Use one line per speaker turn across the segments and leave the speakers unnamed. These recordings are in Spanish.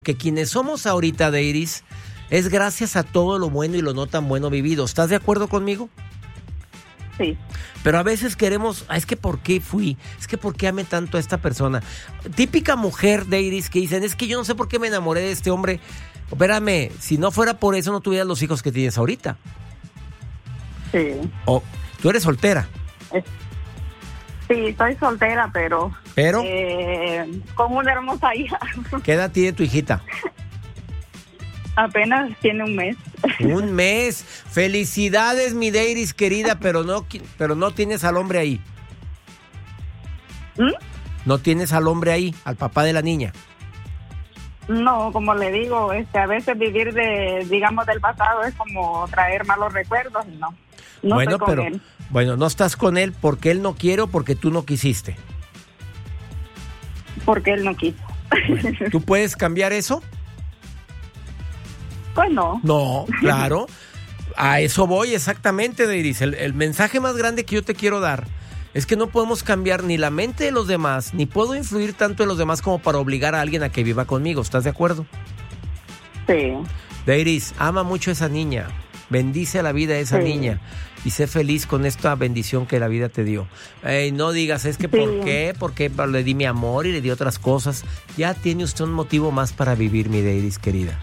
Que quienes somos ahorita, Deiris, es gracias a todo lo bueno y lo no tan bueno vivido. ¿Estás de acuerdo conmigo?
Sí.
Pero a veces queremos, es que ¿por qué fui? Es que ¿por qué amé tanto a esta persona? Típica mujer, Deiris, que dicen, es que yo no sé por qué me enamoré de este hombre. Espérame, si no fuera por eso no tuvieras los hijos que tienes ahorita.
Sí.
O tú eres soltera.
Sí, soy soltera, pero...
¿Pero?
Con una hermosa hija.
¿Qué edad tiene tu hijita?
Apenas tiene un mes.
Un mes. Felicidades, mi Deiris querida, pero no tienes al hombre ahí.
¿Mm?
No tienes al hombre ahí, al papá de la niña.
No, como le digo, a veces vivir del pasado es como traer malos recuerdos y no
Bueno,
estoy con
pero
él.
Bueno, no estás con él porque él no quiere o porque tú no quisiste.
Porque él no quiso.
Bueno, ¿tú puedes cambiar eso?
Pues no.
No, claro. A eso voy exactamente, Deiris. El mensaje más grande que yo te quiero dar es que no podemos cambiar ni la mente de los demás, ni puedo influir tanto en los demás como para obligar a alguien a que viva conmigo. ¿Estás de acuerdo?
Sí.
Deiris, ama mucho a esa niña. Bendice la vida de esa niña. Y sé feliz con esta bendición que la vida te dio. No digas, es que ¿por qué? Porque le di mi amor y le di otras cosas. Ya tiene usted un motivo más para vivir, mi Deiris querida.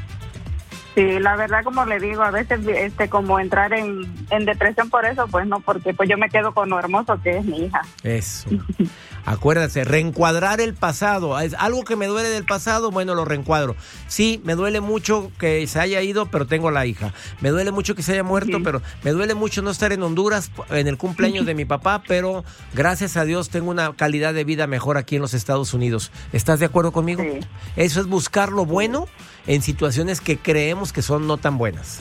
Sí, la verdad, como le digo, a veces como entrar en depresión por eso, pues no, porque pues yo me quedo con lo hermoso que es mi hija.
Eso. Acuérdate, reencuadrar el pasado. ¿Es algo que me duele del pasado? Bueno, lo reencuadro. Sí, me duele mucho que se haya ido, pero tengo la hija. Me duele mucho que se haya muerto, pero me duele mucho no estar en Honduras en el cumpleaños de mi papá, pero gracias a Dios tengo una calidad de vida mejor aquí en los Estados Unidos. ¿Estás de acuerdo conmigo?
Sí.
Eso es buscar lo bueno en situaciones que creemos que son no tan buenas.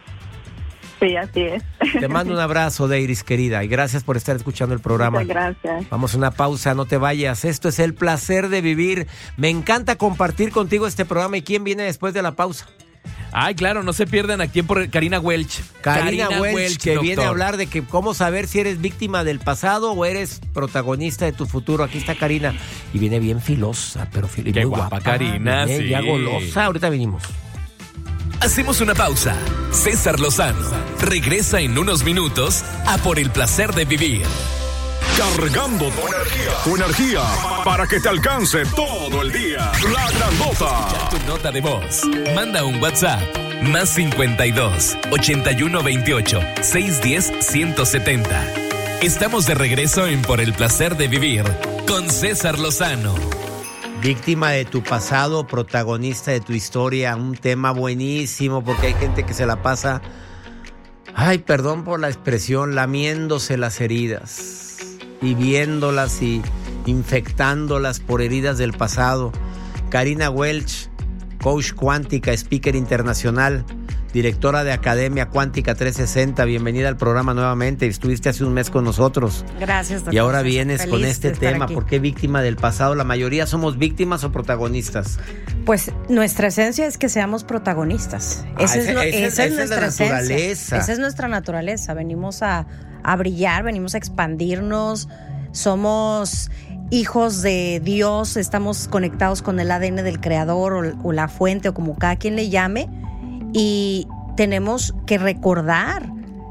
Sí, así es.
Te mando un abrazo, Deiris querida, y gracias por estar escuchando el programa.
Muchas gracias.
Vamos a una pausa, no te vayas. Esto es El Placer de Vivir. Me encanta compartir contigo este programa. ¿Y quién viene después de la pausa?
Ay, claro, no se pierdan aquí por Karina Welch.
Karina Welch, que
doctor.
viene a hablar de que cómo saber si eres víctima del pasado o eres protagonista de tu futuro. Aquí está Karina. Y viene bien filosa, pero
Qué
muy
guapa, Karina,
viene
sí.
ya golosa. Ahorita venimos.
Hacemos una pausa. César Lozano regresa en unos minutos a Por el Placer de Vivir.
Cargando tu energía para que te alcance todo el día. La Grandota.
Ya tu nota de voz. Manda un WhatsApp. Más 52 81 28 610 170. Estamos de regreso en Por el Placer de Vivir con César Lozano.
Víctima de tu pasado, protagonista de tu historia. Un tema buenísimo porque hay gente que se la pasa, ay, perdón por la expresión, lamiéndose las heridas y viéndolas y infectándolas por heridas del pasado. Karina Welch, coach cuántica, speaker internacional, directora de Academia Cuántica 360. Bienvenida al programa nuevamente. Estuviste hace un mes con nosotros.
Gracias, doctor.
Y ahora vienes
Feliz
con este
de estar
tema.
aquí.
¿Por qué víctima del pasado? ¿La mayoría somos víctimas o protagonistas?
Pues nuestra esencia es que seamos protagonistas. Esa es nuestra
naturaleza.
Esa es nuestra naturaleza. Venimos a brillar, venimos a expandirnos. Somos hijos de Dios, estamos conectados con el ADN del creador o la fuente o como cada quien le llame. Y tenemos que recordar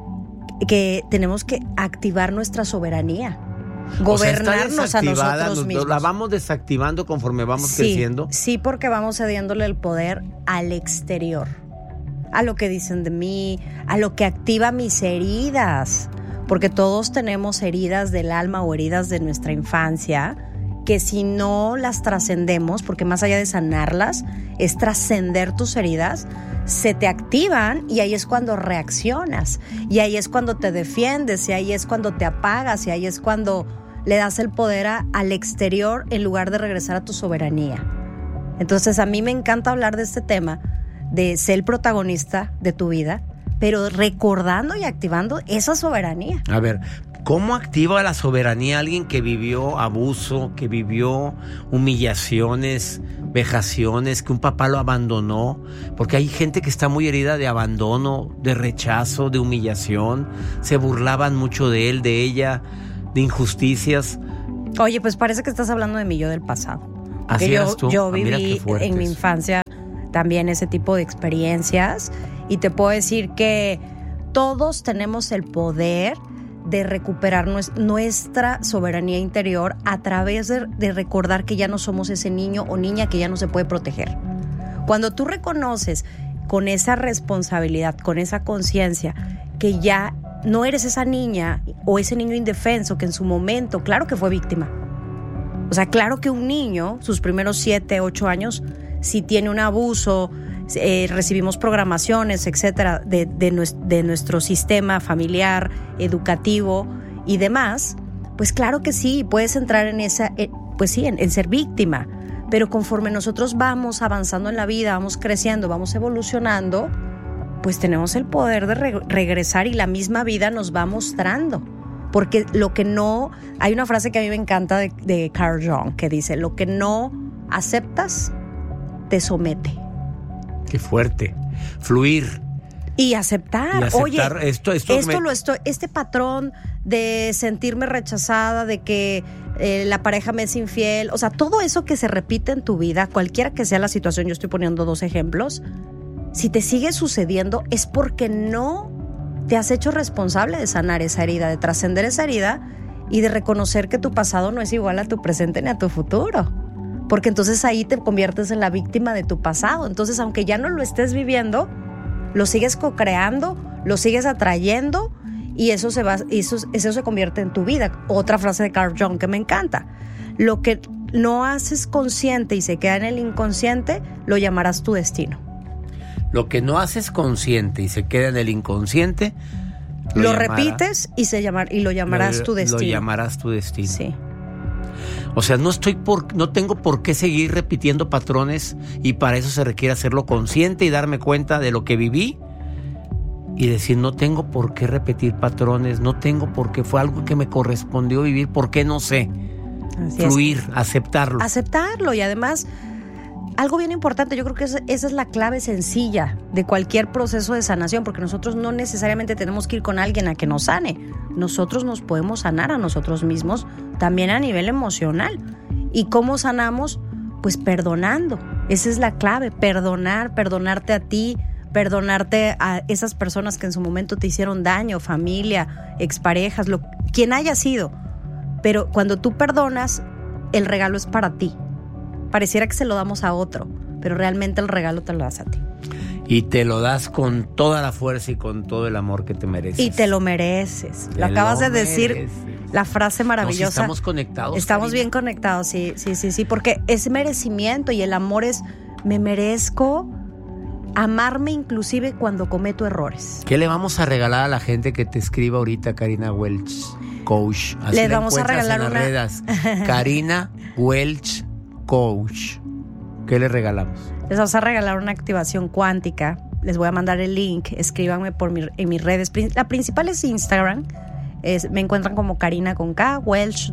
que tenemos que activar nuestra soberanía, gobernarnos a nosotros mismos.
¿La vamos desactivando conforme vamos creciendo?
Sí, porque vamos cediéndole el poder al exterior, a lo que dicen de mí, a lo que activa mis heridas, porque todos tenemos heridas del alma o heridas de nuestra infancia, que si no las trascendemos, porque más allá de sanarlas, es trascender tus heridas, se te activan y ahí es cuando reaccionas, y ahí es cuando te defiendes, y ahí es cuando te apagas, y ahí es cuando le das el poder al exterior en lugar de regresar a tu soberanía. Entonces a mí me encanta hablar de este tema, de ser el protagonista de tu vida, pero recordando y activando esa soberanía.
A ver, ¿cómo activa la soberanía alguien que vivió abuso, que vivió humillaciones, vejaciones, que un papá lo abandonó? Porque hay gente que está muy herida de abandono, de rechazo, de humillación. Se burlaban mucho de él, de ella, de injusticias.
Oye, pues parece que estás hablando de mi yo del pasado.
Así eras tú.
Yo
Mira
viví
qué fuerte
en mi
eso.
infancia también ese tipo de experiencias y te puedo decir que todos tenemos el poder de recuperar nuestra soberanía interior a través de recordar que ya no somos ese niño o niña que ya no se puede proteger. Cuando tú reconoces con esa responsabilidad, con esa conciencia, que ya no eres esa niña o ese niño indefenso que en su momento, claro que fue víctima. O sea, claro que un niño, sus primeros 7, 8 años, si tiene un abuso, recibimos programaciones, etcétera, de nuestro sistema familiar, educativo y demás, pues claro que sí, puedes entrar en esa, pues sí, en ser víctima. Pero conforme nosotros vamos avanzando en la vida, vamos creciendo, vamos evolucionando, pues tenemos el poder de regresar y la misma vida nos va mostrando. Porque lo que no... Hay una frase que a mí me encanta de Carl Jung que dice, lo que no aceptas, te somete.
Qué fuerte. Fluir.
Y aceptar. Oye, este patrón de sentirme rechazada, de que la pareja me es infiel, o sea, todo eso que se repite en tu vida, cualquiera que sea la situación, yo estoy poniendo 2 ejemplos, si te sigue sucediendo es porque no te has hecho responsable de sanar esa herida, de trascender esa herida y de reconocer que tu pasado no es igual a tu presente ni a tu futuro. Porque entonces ahí te conviertes en la víctima de tu pasado. Entonces, aunque ya no lo estés viviendo, lo sigues co-creando, lo sigues atrayendo y eso se convierte en tu vida. Otra frase de Carl Jung que me encanta. Lo que no haces consciente y se queda en el inconsciente, lo llamarás tu destino.
Lo que no haces consciente y se queda en el inconsciente,
lo repites y lo llamarás tu destino.
Lo llamarás tu destino.
Sí.
O sea, no tengo por qué seguir repitiendo patrones y para eso se requiere hacerlo consciente y darme cuenta de lo que viví y decir, no tengo por qué repetir patrones, no tengo por qué, fue algo que me correspondió vivir, ¿por qué no sé?
Así
fluir,
es.
aceptarlo.
Aceptarlo y además, algo bien importante, yo creo que esa es la clave sencilla de cualquier proceso de sanación, porque nosotros no necesariamente tenemos que ir con alguien a que nos sane. Nosotros nos podemos sanar a nosotros mismos también a nivel emocional. ¿Y cómo sanamos? Pues perdonando. Esa es la clave, perdonarte a ti, perdonarte a esas personas que en su momento te hicieron daño, familia, exparejas, quien haya sido. Pero cuando tú perdonas, el regalo es para ti. Pareciera que se lo damos a otro, pero realmente el regalo te lo das a ti.
Y te lo das con toda la fuerza y con todo el amor que te mereces.
Y te lo mereces. Lo acabas de decir, la frase maravillosa.
No, si estamos conectados.
Estamos
Karina.
bien conectados, sí, porque es merecimiento y el amor es, me merezco amarme inclusive cuando cometo errores.
¿Qué le vamos a regalar a la gente que te escriba ahorita, Karina Welch Coach? Así
Le
la
vamos a
encuentras
regalar
en las redes. Karina Welch Coach. ¿Qué le regalamos?
Les vamos a regalar una activación cuántica. Les voy a mandar el link. Escríbanme en mis redes. La principal es Instagram. Me encuentran como Karina con K, Welch,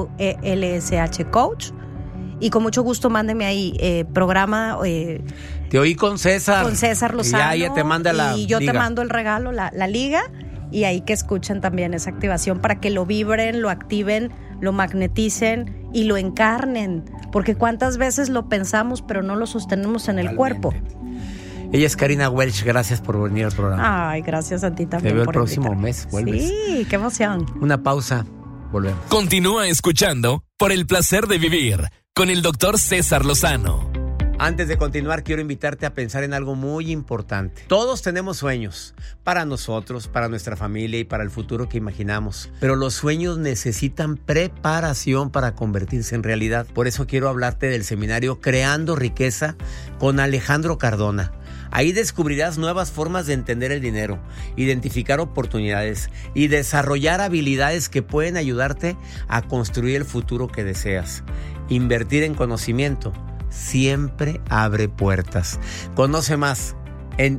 WELSH Coach. Y con mucho gusto mándenme ahí programa.
Te oí con César.
Con César Lozano.
Y ya te manda la
y yo
liga.
te mando el regalo, la liga. Y ahí que escuchen también esa activación para que lo vibren, lo activen, lo magneticen y lo encarnen. Porque cuántas veces lo pensamos, pero no lo sostenemos en el cuerpo.
Ella es Karina Welch, gracias por venir al programa.
Ay, gracias a ti también.
Te veo el
por
próximo
invitarme.
mes, vuelves.
Sí, qué emoción.
Una pausa, volvemos.
Continúa escuchando Por el Placer de Vivir con el Dr. César Lozano.
Antes de continuar, quiero invitarte a pensar en algo muy importante. Todos tenemos sueños, para nosotros, para nuestra familia y para el futuro que imaginamos. Pero los sueños necesitan preparación para convertirse en realidad. Por eso quiero hablarte del seminario Creando Riqueza con Alejandro Cardona. Ahí descubrirás nuevas formas de entender el dinero, identificar oportunidades y desarrollar habilidades que pueden ayudarte a construir el futuro que deseas. Invertir en conocimiento siempre abre puertas. Conoce más en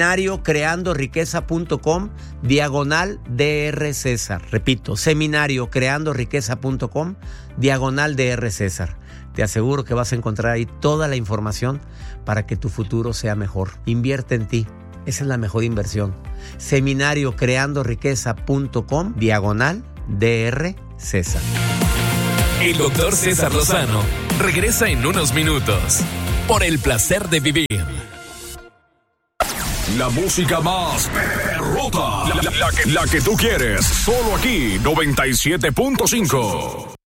seminariocreandoriqueza.com/Dr. César. Repito, seminariocreandoriqueza.com/Dr. César. Te aseguro que vas a encontrar ahí toda la información para que tu futuro sea mejor. Invierte en ti. Esa es la mejor inversión. Seminariocreandoriqueza.com/Dr. César.
El Dr. César Lozano Regresa en unos minutos. Por el placer de vivir.
La música más perrota. La que tú quieres. Solo aquí, 97.5.